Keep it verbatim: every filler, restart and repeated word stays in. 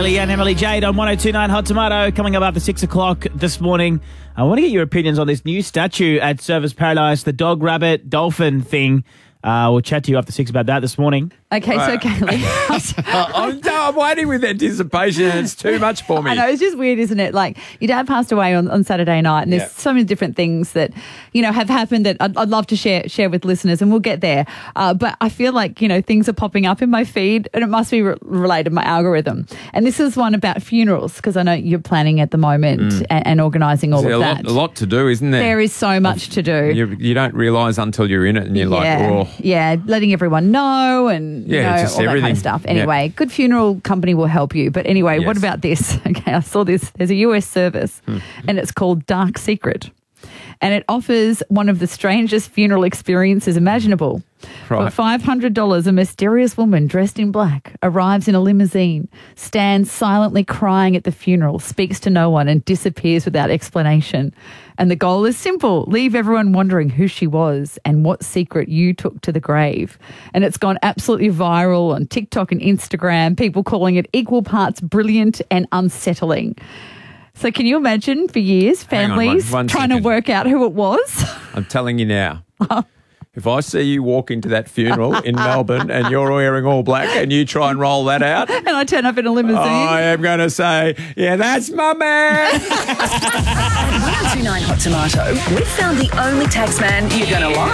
Daly and Emily Jade on one oh two point nine Hot Tomato. Coming up after six o'clock this morning. I want to get your opinions on this new statue at Surfers Paradise, the dog, rabbit, dolphin thing. Uh, we'll chat to you after six about that this morning. Okay, so Kaylee. I'm, I'm waiting with anticipation. It's too much for me. I know, it's just weird, isn't it? Like, your dad passed away on, on Saturday night, and there's Yeah. so many different things that, you know, have happened that I'd, I'd love to share share with listeners, and we'll get there. Uh, but I feel like, you know, things are popping up in my feed, and it must be re- related to my algorithm. And this is one about funerals, because I know you're planning at the moment Mm. and, and organising all There's of a that. lot, a lot to do, isn't there? There is so much to do. You, you don't realise until you're in it, and you're yeah, like, oh. yeah, letting everyone know and you Yeah, know, just all that kind everything. of stuff. Yeah. Anyway, good funeral company will help you. But anyway, what Yes. about this? Okay, I saw this. There's a U S service and it's called Dark Secret. And it offers one of the strangest funeral experiences imaginable. Right. For five hundred dollars, a mysterious woman dressed in black arrives in a limousine, stands silently crying at the funeral, speaks to no one and disappears without explanation. And the goal is simple: leave everyone wondering who she was and what secret you took to the grave. And it's gone absolutely viral on TikTok and Instagram, people calling it equal parts brilliant and unsettling. So can you imagine, for years, Hang on, one- families one trying to second. work out who it was? I'm telling you now. If I see you walk into that funeral in Melbourne and you're wearing all black and you try and roll that out, And I turn up in a limousine. I am going to say, yeah, that's my man. one oh two point nine Hot Tomato, we've found the only tax man you're going to like.